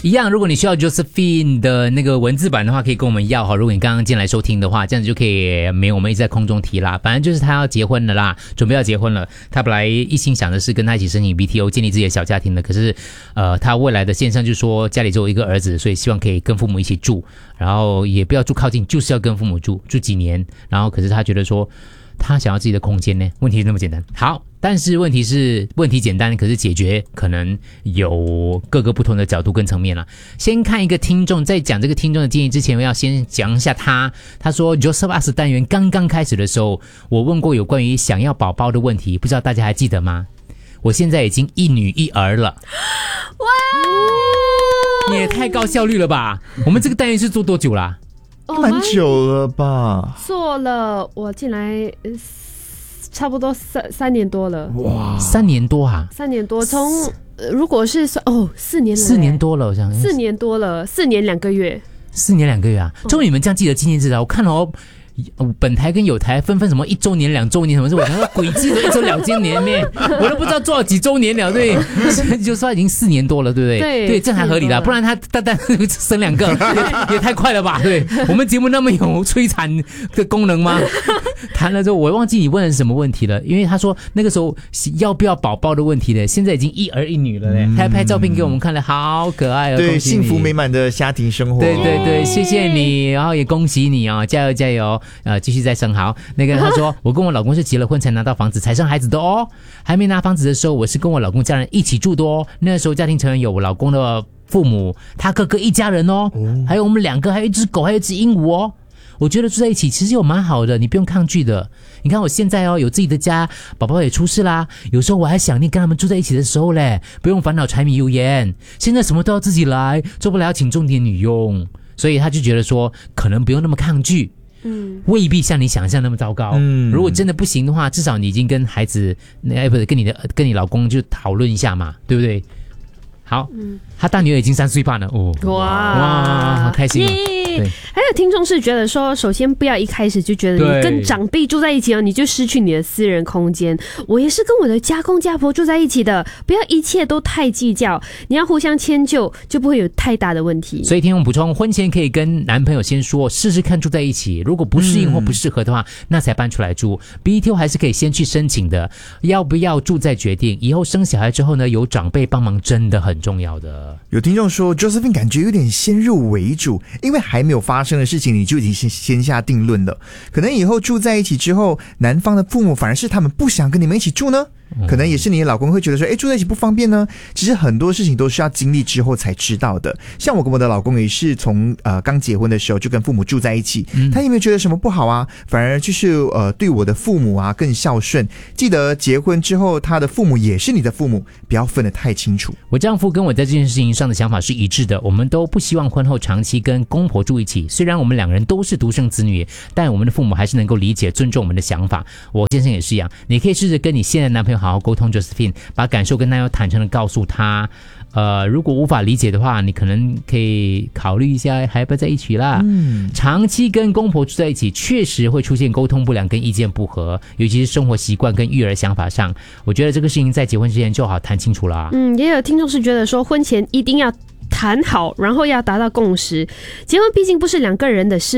一样，如果你需要 Josephine 的那个文字版的话，可以跟我们要哈。如果你刚刚进来收听的话，这样子就可以没有我们一直在空中提啦。反正就是他要结婚了啦，准备要结婚了。他本来一心想的是跟他一起申请 BTO， 建立自己的小家庭的。可是，他未来的先生就说家里只有一个儿子，所以希望可以跟父母一起住，然后也不要住靠近，就是要跟父母住几年。然后，可是他觉得说，他想要自己的空间呢。问题是那么简单。好。但是问题简单，可是解决可能有各个不同的角度跟层面啦。先看一个听众，在讲这个听众的建议之前，我要先讲一下他说 Joseph Ask 单元刚刚开始的时候，我问过有关于想要宝宝的问题，不知道大家还记得吗？我现在已经一女一儿了。哇！你也太高效率了吧！我们这个单元是做多久啦？ 蛮久了吧？ 做了，我进来差不多三年多了。 哇，3年多啊 ！3年多，从如果是算4年了，4 年多了，我想 4年多了，4年2个月 ，4年2个月啊！终于你们这样记得纪念日了，我看了本台跟有台纷什么1周年2周年什么事，我想说鬼记得1周2周年咩，我都不知道做了几周年了，对，就说已经4年多了，对不对？对，这还合理啦，不然他单生2个也太快了吧？对，我们节目那么有摧残的功能吗？谈了之后，我忘记你问的是什么问题了，因为他说那个时候要不要宝宝的问题呢，现在已经一儿一女了嘞，他还拍照片给我们看了，好可爱哦， 对，幸福美满的家庭生活， 对，谢谢你，然后也恭喜你哦，加油加油，继续再生好。那个他说我跟我老公是结了婚才拿到房子才生孩子的哦，还没拿房子的时候，我是跟我老公家人一起住的哦，那个时候家庭成员有我老公的父母，他哥哥一家人哦，还有我们2个，还有一只狗，还有一只鹦鹉哦。我觉得住在一起其实有蛮好的，你不用抗拒的。你看我现在有自己的家，宝宝也出世啦，有时候我还想念跟他们住在一起的时候嘞，不用烦恼柴米油盐。现在什么都要自己来，做不了请重点女佣，所以他就觉得说可能不用那么抗拒。未必像你想象那么糟糕。如果真的不行的话，至少你已经跟孩子，不是跟你老公就讨论一下嘛，对不对？好，他大女儿已经3岁半了哦，哇，好开心啊！对， 还有听众是觉得说，首先不要一开始就觉得你跟长辈住在一起你就失去你的私人空间。我也是跟我的家公家婆住在一起的，不要一切都太计较，你要互相迁就，就不会有太大的问题。 所以听众补充，婚前可以跟男朋友先说，试试看住在一起，如果不适应或不适合的话，那才搬出来住。BTO 还是可以先去申请的，要不要住再决定。以后生小孩之后呢，有长辈帮忙真的很重要的。 有听众说 Josephine 感觉有点先入为主，因为还没有发生的事情你就已经先下定论了。可能以后住在一起之后，男方的父母反而是他们不想跟你们一起住呢，可能也是你的老公会觉得说住在一起不方便呢。其实很多事情都是要经历之后才知道的。像我跟我的老公也是从刚结婚的时候就跟父母住在一起，他也没有觉得什么不好啊，反而就是对我的父母啊更孝顺。记得结婚之后他的父母也是你的父母，不要分得太清楚。 我丈夫跟我在这件事情上的想法是一致的，我们都不希望婚后长期跟公婆住一起。虽然我们2个人都是独生子女，但我们的父母还是能够理解尊重我们的想法。我先生也是一样，你可以试着跟你现在的男朋友好好沟通 Josephine， 把感受跟男友坦诚的告诉他。如果无法理解的话，你可能可以考虑一下还要不要在一起啦。长期跟公婆住在一起确实会出现沟通不良跟意见不合，尤其是生活习惯跟育儿想法上，我觉得这个事情在结婚之前就好谈清楚啦。 也有听众是觉得说婚前一定要谈好，然后要达到共识。结婚毕竟不是2个人的事